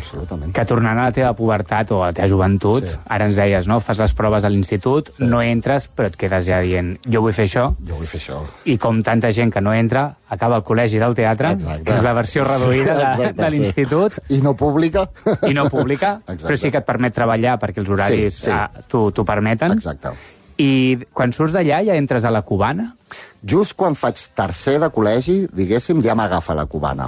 absolutament. Que tornant a la teva pubertat o a la teva joventut, ara ens deies, no? Fas les proves a l'institut, no entres, però et quedes ja dient, jo vull fer això. Jo vull fer això. I com tanta gent que no entra, acaba al col·legi del teatre, que és la versió reduïda de l'institut. I no pública. I no pública, però sí que et permet treballar perquè els horaris t'ho permeten. Exacte. I quan surts d'allà ja entres a la Cubana? Just quan faig tercer de col·legi, diguéssim, ja m'agafa la Cubana.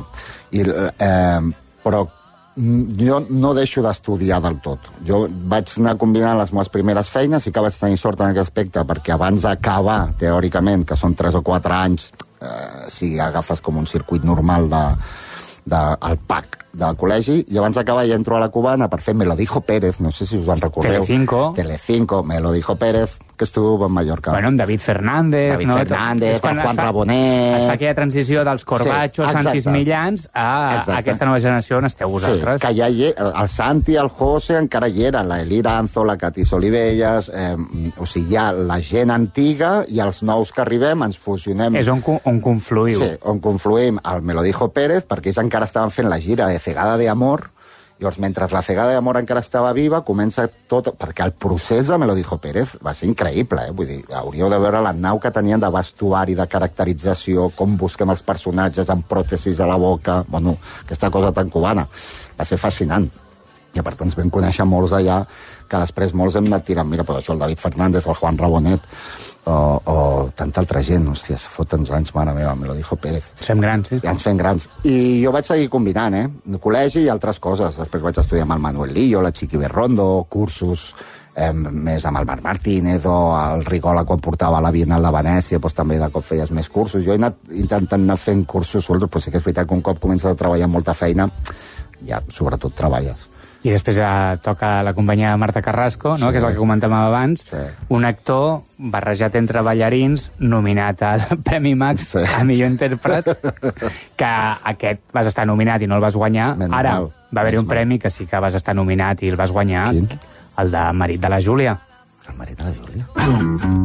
Però jo no deixo d'estudiar del tot. Jo vaig anar combinant les meves primeres feines, sí que vaig tenir sort en aquest aspecte, perquè abans d'acabar, teòricament, que són 3 o 4 anys, si agafes com un circuit normal del PAC del col·legi, i abans d'acabar ja entro a la Cubana per fer Me lo dijo Pérez, no sé si us en recordeu. Telecinco, Me lo dijo Pérez, que estuvo en Mallorca. Bueno, amb David Fernández, Juan Rabonet... Es fa aquella transició dels Corbachos, Santis Millans, a aquesta nova generació on esteu vosaltres. Sí, que ja el Santi, el José encara hi eren, la Elira Anzo, la Catis Olivelles, o sigui, ja la gent antiga i els nous que arribem ens fusionem. És on confluïu. Sí, on confluïm al Me lo dijo Pérez, perquè ells encara estaven fent la gira de Cegada de Amor. Llavors, mentre la Cegada de Amor encara estava viva, comença tot... Perquè el procés de Me lo dijo Pérez va ser increïble, Vull dir, hauríeu de veure la nau que tenien de vestuari, de caracterització, com busquem els personatges amb pròtesis a la boca... Bueno, aquesta cosa tan cubana. Va ser fascinant. I a part ens vam conèixer molts allà, que després molts hem anat tirant, mira, però això, el David Fernández, el Juan Rabonet, o tanta altra gent, hòstia, se fot tants anys, mare meva, Me lo dijo Pérez. Fem grans, sí. Ja ens fem grans. I jo vaig seguir combinant, el col·legi i altres coses. Després vaig estudiar amb el Manuel Lillo, la Chiqui Berrondo, cursos més amb el Marc Martínez o el Rigola quan portava a la Bienal de Venècia, doncs també de cop feies més cursos. Jo he anat intentant anar fent cursos solts, però sí que és veritat que un cop comences a treballar amb molta feina, ja sobretot treballes. I després toca la companyia de Marta Carrasco, no? Que és el que comentàvem abans, un actor barrejat entre ballarins, nominat al Premi Max a millor intèrpret, que aquest vas estar nominat i no el vas guanyar. Ara va haver-hi un premi que sí que vas estar nominat i el vas guanyar. Quin? El de Marit de la Júlia. El Marit de la Júlia?